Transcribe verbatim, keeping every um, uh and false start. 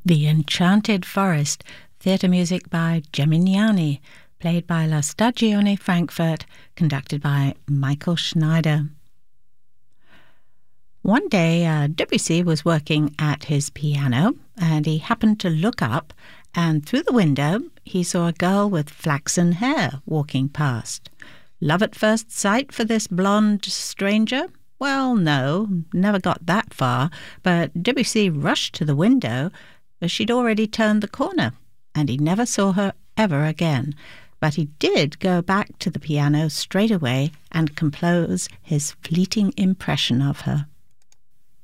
The Enchanted Forest, theatre music by Gemignani, played by La Stagione Frankfurt, conducted by Michael Schneider. One day, uh, Debussy was working at his piano, and he happened to look up, and through the window he saw a girl with flaxen hair walking past. Love at first sight for this blonde stranger? Well, no, never got that far, but Debussy rushed to the window, as she'd already turned the corner, and he never saw her ever again. But he did go back to the piano straight away and compose his fleeting impression of her.